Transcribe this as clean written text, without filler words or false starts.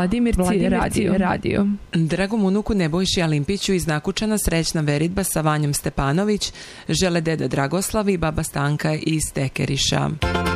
Vladimirci radio. Dragom unuku Nebojši Alimpiću iz Nakučana srećna veritba sa Vanjom Stepanović žele deda Dragoslav i baba Stanka iz Tekeriša.